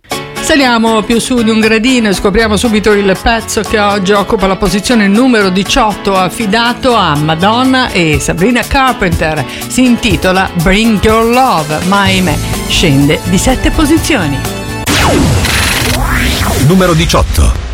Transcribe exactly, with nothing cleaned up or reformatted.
Saliamo più su di un gradino e scopriamo subito il pezzo che oggi occupa la posizione numero diciotto, affidato a Madonna e Sabrina Carpenter. Si intitola Bring Your Love, ma ahimè scende di sette posizioni. Numero diciotto.